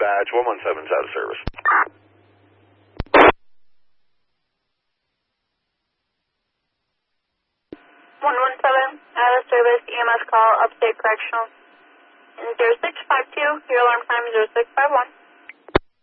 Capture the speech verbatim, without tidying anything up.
dispatch. one one seven's out of service. one one seven, out of service, E M S call, upstate correctional. zero six five two, your alarm time zero six five one.